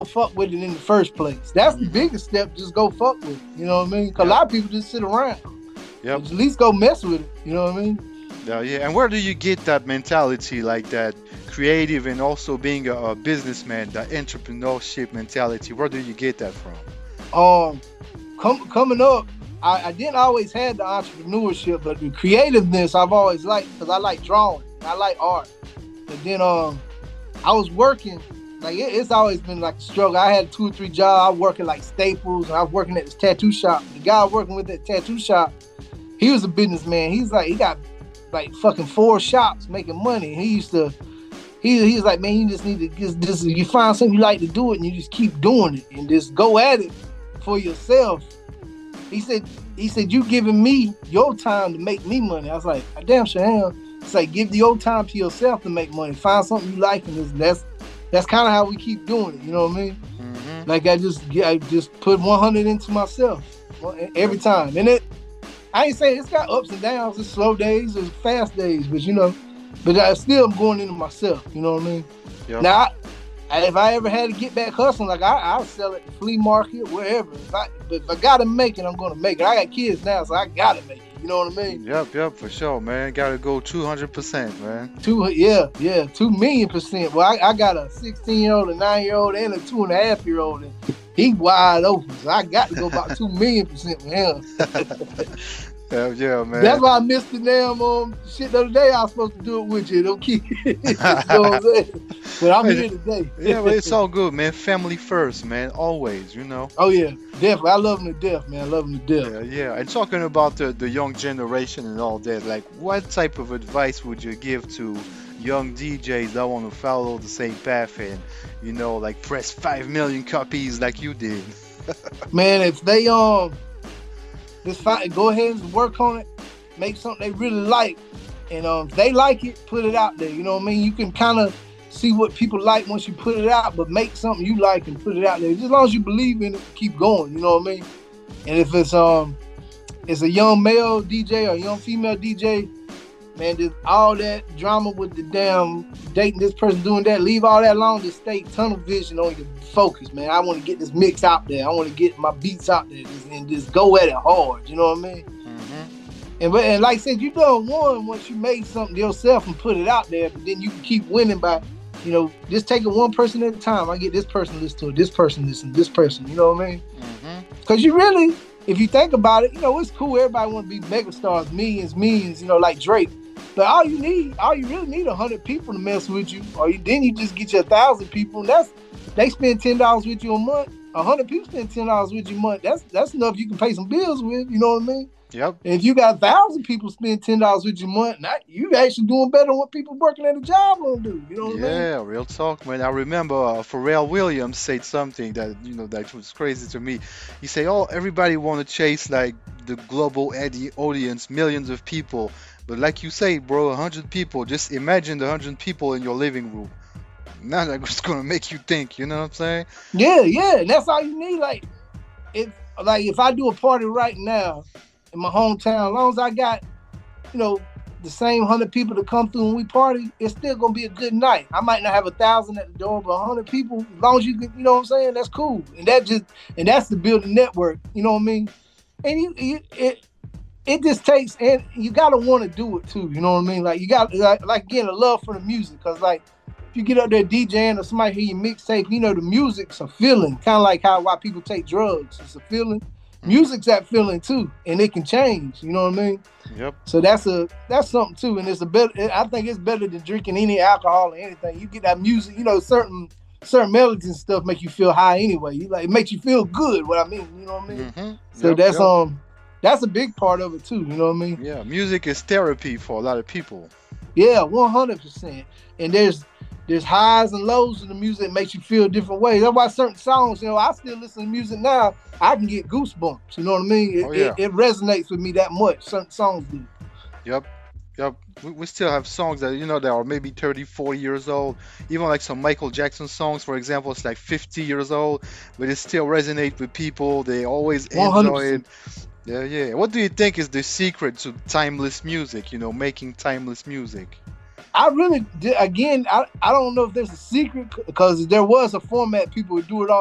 fuck with it in the first place. That's the biggest step. Just go fuck with it. You know what I mean? Because a lot of people just sit around. Yep. At least go mess with it. You know what I mean? Yeah, yeah. And where do you get that mentality, like that creative and also being a businessman, that entrepreneurship mentality? Where do you get that from? Um, coming up, I didn't always have the entrepreneurship, but the creativeness I've always liked because I like drawing. I like art. But then I was working. Like it's always been like a struggle. I had 2 or 3 jobs. I was working like Staples, and I was working at this tattoo shop. The guy working with that tattoo shop, he was a businessman. He got like fucking 4 shops making money. He was like, man, you just need to just you find something you like to do it, and you just keep doing it, and just go at it for yourself. He said, you giving me your time to make me money. I was like, I damn sure am. It's like, give your time to yourself to make money. Find something you like, and that's kind of how we keep doing it. You know what I mean? Mm-hmm. Like I just put 100 into myself every time, and I ain't saying it's got ups and downs. It's slow days, it's fast days, but I still am going into myself. You know what I mean? Yep. Now, if I ever had to get back hustling, like I'll sell at the flea market, wherever. If I gotta make it, I'm gonna make it. I got kids now, so I gotta make it. You know what I mean? Yep, for sure, man. Gotta go 200%, man. 2,000,000%. Well, I got a 16-year-old, a 9-year-old, and a 2.5-year-old, and he wide open. So I got to go about 2,000,000% with him. Yeah, man. That's why I missed the damn shit the other day. I was supposed to do it with you. Don't keep you know what I'm saying? But I'm here today. Yeah, but it's all good, man. Family first, man. Always, Oh yeah, definitely. I love them to death, man. I love them to death. Yeah. And talking about the young generation and all that, like what type of advice would you give to young DJs that want to follow the same path and, like press 5 million copies like you did? Man, if they just go ahead and work on it, make something they really like, and if they like it, put it out there. You know what I mean? You can kind of see what people like once you put it out, but make something you like and put it out there. Just as long as you believe in it, keep going. You know what I mean? And if it's a young male DJ or a young female DJ, man, just all that drama with the damn dating this person, doing that, leave all that alone. Just stay tunnel vision on your focus, man. I want to get this mix out there. I want to get my beats out there and just go at it hard. You know what I mean? Mm-hmm. And like I said, you done one once you made something yourself and put it out there, but then you can keep winning by, just taking one person at a time. I get this person listen to it, this person listen to this person. You know what I mean? Because you really, if you think about it, it's cool. Everybody want to be megastars, millions, like Drake. But all you really need 100 people to mess with you. Then you just get you 1,000 people. And they spend $10 with you a month. 100 people spend $10 with you a month. That's enough you can pay some bills with. You know what I mean? Yep. And if you got 1,000 people spend $10 with you a month, now you actually doing better than what people working at a job gonna do. You know what I mean? Yeah, real talk, man. I remember Pharrell Williams said something that that was crazy to me. He said, "Oh, everybody want to chase like the global audience, millions of people, but like you say, bro, 100 people. Just imagine the 100 people in your living room. Now that's gonna make you think. You know what I'm saying? Yeah, and that's all you need. Like if I do a party right now in my hometown, as long as I got, the same 100 people to come through and we party, it's still gonna be a good night. I might not have 1,000 at the door, but 100 people, as long as you can, you know what I'm saying, that's cool. And that's the building network. You know what I mean? And it just takes, and you gotta want to do it too. You know what I mean? Like you got like getting a love for the music, because like if you get up there DJing or somebody hear your mixtape, the music's a feeling, kind of like why people take drugs. It's a feeling. Music's that feeling too, and it can change. You know what I mean? Yep. So that's something too, and I think it's better than drinking any alcohol or anything. You get that music, certain melodies and stuff make you feel high anyway. It makes you feel good. What I mean, you know what I mean? Mm-hmm. So that's a big part of it too. You know what I mean? Yeah, music is therapy for a lot of people. Yeah, 100%. And there's highs and lows in the music that makes you feel different ways. That's why certain songs, I still listen to music now. I can get goosebumps. You know what I mean? It resonates with me that much. Certain songs do. Yep. We still have songs that that are maybe 30, 40 years old. Even like some Michael Jackson songs, for example, it's like 50 years old, but it still resonates with people. They always enjoy it. Yeah. What do you think is the secret to timeless music? Making timeless music. I really did. Again, I don't know if there's a secret because there was a format people would do it all